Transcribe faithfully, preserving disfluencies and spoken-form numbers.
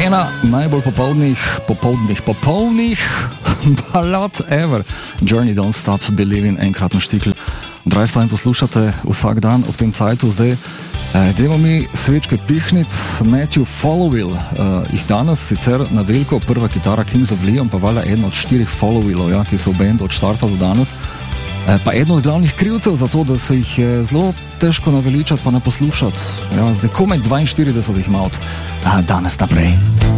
Ena najbolj popoldnih, popoldnih, popolnih balad ever. Journey Don't Stop Believing, enkratno štikl. Drive Time poslušate vsak dan ob tem cajtu. Zdaj, eh, dajmo mi svečke pihnit. Matthew Followill, eh, jih danes sicer na veliko, prva kitara Kings of Leon, pa valjda eden od štirih Followillov, ja, ki so v bendu od štarta do danes. Eh, pa eden od glavnih krivcev za to, da se jih je zelo težko naveličati pa ne poslušati. Ja, zdaj komaj dvainštirideset jih ima od eh, danes naprej.